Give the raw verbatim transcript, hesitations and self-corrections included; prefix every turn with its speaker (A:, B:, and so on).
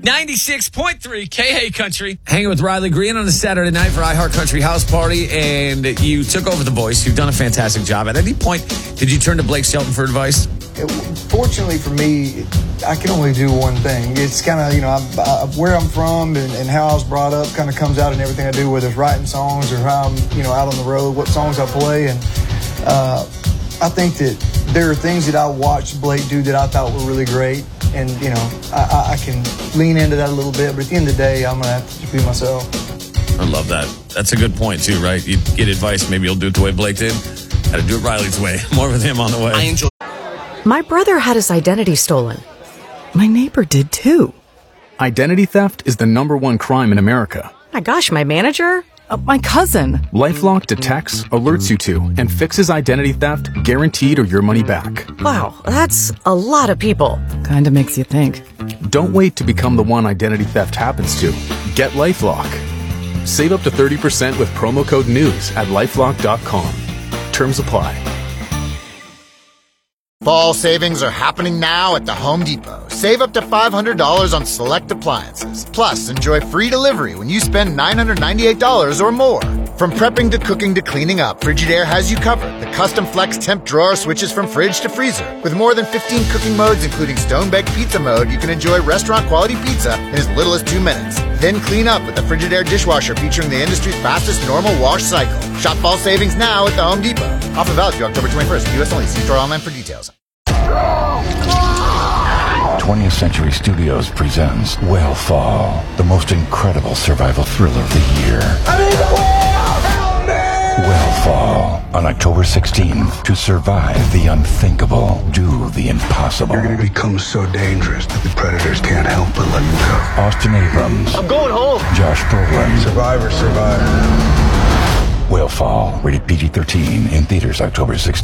A: ninety-six point three K A Country.
B: Hanging with Riley Green on a Saturday night for iHeart Country House Party, and you took over the voice. You've done a fantastic job. At any point, did you turn to Blake Shelton for advice?
C: It, fortunately for me, I can only do one thing. It's kind of, you know, I, I, where I'm from and, and how I was brought up kind of comes out in everything I do, whether it's writing songs or how I'm, you know, out on the road, what songs I play. And uh, I think that there are things that I watched Blake do that I thought were really great. And, you know, I, I can lean into that a little bit, but at the end of the day, I'm going to have to just be myself.
B: I love that. That's a good point, too, right? You get advice, maybe you'll do it the way Blake did. Got to do it Riley's way. More with him on the way.
A: I enjoy.
D: My brother had his identity stolen. My neighbor did, too.
E: Identity theft is the number one crime in America.
D: My gosh, my manager? Uh, my cousin.
E: LifeLock detects, alerts you to, and fixes identity theft guaranteed or your money back.
D: Wow, that's a lot of people. Kinda makes you think.
E: Don't wait to become the one identity theft happens to. Get LifeLock. Save up to thirty percent with promo code NEWS at lifelock dot com. Terms apply.
F: Fall savings are happening now at the Home Depot. Save up to five hundred dollars on select appliances. Plus, enjoy free delivery when you spend nine hundred ninety-eight dollars or more. From prepping to cooking to cleaning up, Frigidaire has you covered. The custom flex temp drawer switches from fridge to freezer. With more than fifteen cooking modes, including stone-baked pizza mode, you can enjoy restaurant-quality pizza in as little as two minutes. Then clean up with the Frigidaire dishwasher featuring the industry's fastest normal wash cycle. Shop fall savings now at the Home Depot. Offer valid through October twenty-first. U S only. See store online for details.
G: twentieth Century Studios presents Whale-Fall, the most incredible survival thriller of the year. I need the whale! Help me! Whale-Fall, on October sixteenth. To survive the unthinkable, do the impossible.
H: You're going to become so dangerous that the predators can't help but let you go.
G: Austin Abrams.
H: I'm going home.
G: Josh Brolin.
H: Survivor, survivor.
G: Whale-Fall, rated P G thirteen, in theaters October sixteenth.